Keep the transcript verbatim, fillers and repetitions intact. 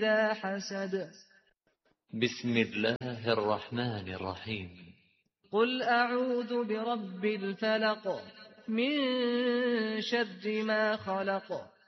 إذا حسد. بسم الله الرحمن الرحيم. قل أعوذ برب الفلق من شر ما خلق